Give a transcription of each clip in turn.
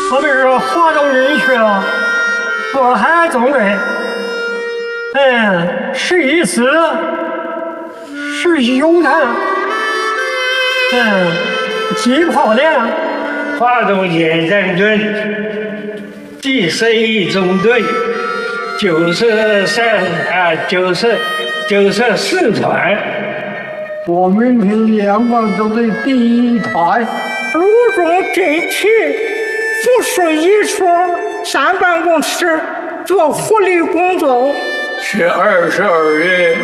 我们是华东军区啊，渤海纵队。11师19团，机炮连， 华东舰战队第11中队94团， 我们是两广中队第1团。 陆中这期附属一处3办公室做护理工作。 是22月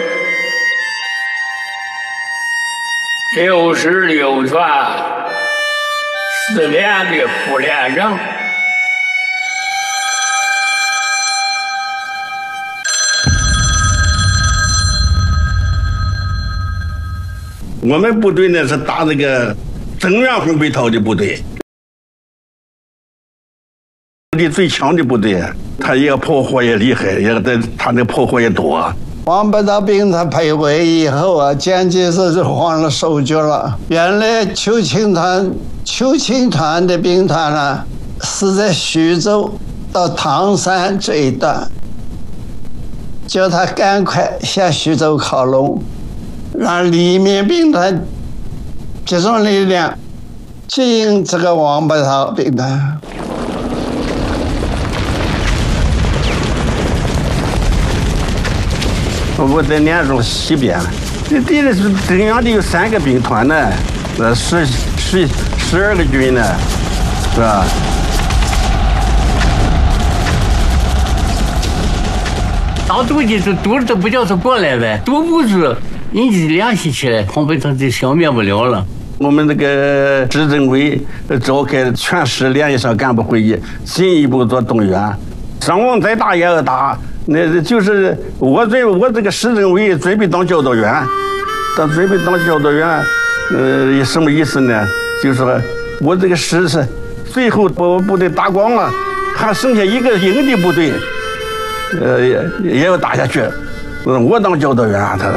66团4连的副连长。 我们部队呢是打那个增援红北涛的部队，最强的部队，他也炮火也厉害，他那炮火也多。 王八岛兵团培会以后啊，蒋介石就换了手脚了。原来邱清团的兵团呢，是在徐州到唐山这一段，叫他赶快向徐州靠拢，让里面兵团集中力量接应这个王八岛兵团。 我在连中西边，这敌人是中央的有3个兵团呢，12个军呢，是吧？ 当毒的毒都不叫他过来呗，毒不住，人家联系起来，红北涛就消灭不了了。 我们那个执政委召开全师联谊上干部会议，进一步做动员，伤亡再大也要打。那就是我这个市政委准备当教导员，准备当教导员，什么意思呢？就是说我这个师是最后把我部队打光了，还剩下一个营的部队，也要打下去。我当教导员啊，他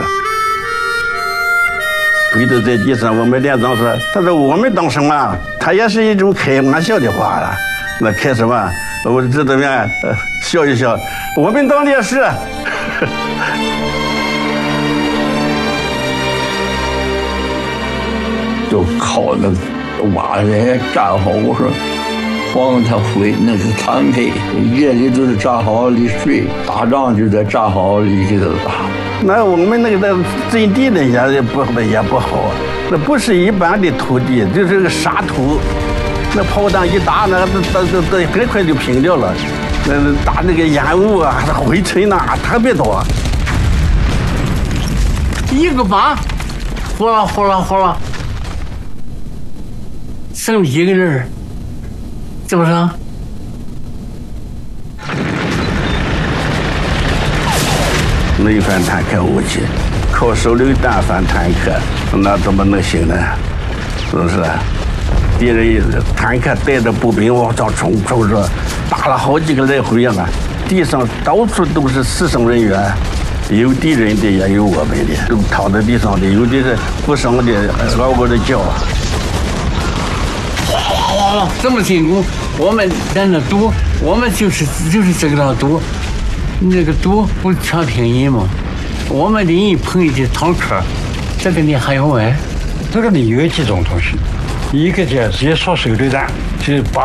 跪倒在地上，我们连长说，他说我们当什么？他也是一种开玩笑的话了，那开什么？我指导员笑一笑，我们当烈士。 就靠那挖人炸好，我说黄他会那是团配，夜里都是炸好里睡，打仗就在炸好里头打。 那我们那个阵地呢也不好，那不是一般的土地，就是个沙土。那炮弹一打，那很快就平掉了。那打那个烟雾啊，灰尘呐，特别多。 一个靶，呼啦，剩一个人，是不是？ 没反坦克武器，靠手榴弹反坦克，那怎么能行呢？是不是？敌人坦克带着步兵往上冲着，打了好几个来回啊！地上到处都是死伤人员，有敌人的也有我们的，都躺在地上的，有的是负伤的，嗷嗷的叫。 哗，这么进攻，我们在那堵，我们就是这个堵，那个堵不全平移吗？我们的人碰的坦克，这个你还要问？ 这个里有几种东西。一个就是接触手榴弹，就是把